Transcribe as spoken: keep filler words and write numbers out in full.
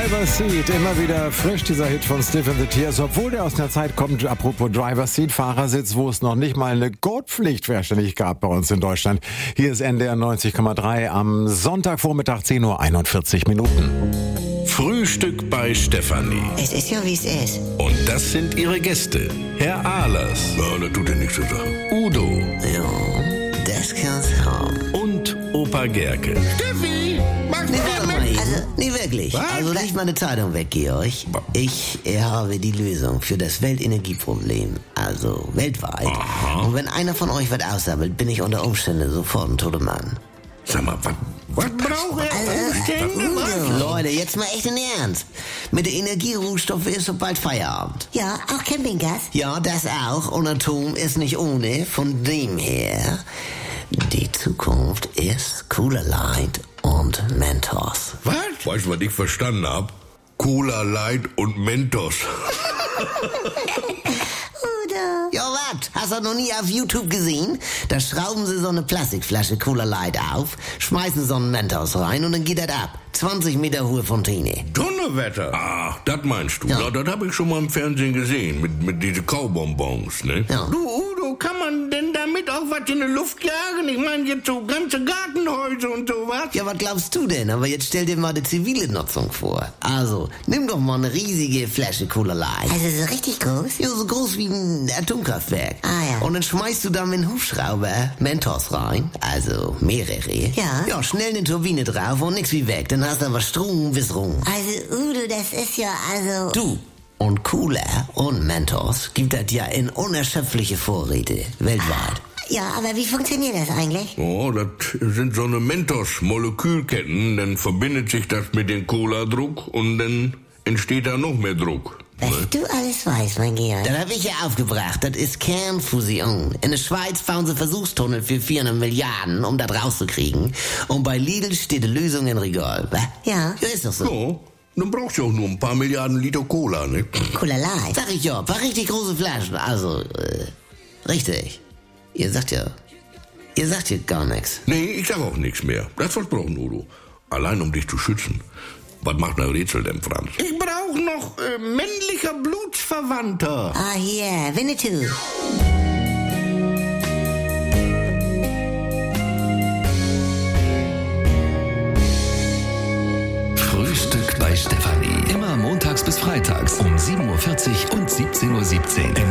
Driver's Seat, immer wieder frisch dieser Hit von Stiff and the Tears, obwohl der aus einer Zeit kommt, apropos Driver's Seat, Fahrersitz, wo es noch nicht mal eine Gurtpflicht verständlich gab bei uns in Deutschland. Hier ist N D R neunzig Komma drei am Sonntagvormittag, zehn Uhr einundvierzig Minuten. Frühstück bei Stefanie. Es ist ja, wie es ist. Und das sind ihre Gäste. Herr Ahlers. Ja, das tut ja nichts zur Sache. Udo. Ja, das kann's haben. Und Opa Gerke. Steffi, magst du Nee, nicht warte mal, mit? also, nee, wirklich. Was? Also, leg mal eine Zeitung weg, Georg. Ich äh, habe die Lösung für das Weltenergieproblem. Also, weltweit. Aha. Und wenn einer von euch was aussammelt, bin ich unter Umständen sofort ein toter Mann. Sag mal, was, was braucht er? Umstände, was? Leute, jetzt mal echt in Ernst. Mit der Energierohstoffe ist so bald Feierabend. Ja, auch Campinggas. Ja, das auch. Und Atom ist nicht ohne. Von dem her, die Zukunft ist Cooler Light und Mentos. Was? Weißt du, was ich verstanden hab? Cola Light und Mentos. Oder? Ja, was? Hast du noch nie auf YouTube gesehen? Da schrauben sie so eine Plastikflasche Cola Light auf, schmeißen so einen Mentos rein und dann geht das ab. zwanzig Meter hohe Fontäne. Donnerwetter. Ach, das meinst du. Ja. Ja, das hab ich schon mal im Fernsehen gesehen. Mit, mit diesen Kaubonbons, ne? Ja. Du, Udo, kann man denn damit auch was in die Luft jagen? Ich meine jetzt so ganze Gartenhäuser und sowas. Ja, was glaubst du denn? Aber jetzt stell dir mal die zivile Nutzung vor. Also, nimm doch mal eine riesige Flasche Cola Light. Also so richtig groß? Ja, so groß wie ein Atomkraftwerk. Ah, ja. Und dann schmeißt du da mit einem Hubschrauber Mentos rein, also mehrere. Ja. Ja, schnell eine Turbine drauf und nix wie weg. Dann hast du aber Strom bis rum. Also Udo, das ist ja also... Du, und Cola und Mentos gibt das ja in unerschöpfliche Vorräte weltweit. Ja, aber wie funktioniert das eigentlich? Oh, das sind so eine Mentos-Molekülketten. Dann verbindet sich das mit dem Cola-Druck und dann entsteht da noch mehr Druck. Was du alles weißt, mein Georg. Das hab ich ja aufgebracht. Das ist Kernfusion. In der Schweiz bauen sie Versuchstunnel für vierhundert Milliarden, um das rauszukriegen. Und bei Lidl steht die Lösung in Regal. wa? Ja. Ja, ist doch so. Ja, dann brauchst du auch nur ein paar Milliarden Liter Cola, ne? Cooler Light. Sag ich ja, ein paar richtig große Flaschen. Also, äh, richtig. Ihr sagt ja, ihr sagt ja gar nichts. Nee, ich sag auch nichts mehr. Das versprochen, Udo. Allein um dich zu schützen. Was macht ein Rätsel denn, Franz? Ich brauch noch äh, männlicher Blutsverwandter. Ah, hier, Winnetou. Frühstück bei Stefanie. Immer montags bis freitags um sieben Uhr vierzig und siebzehn Uhr siebzehn.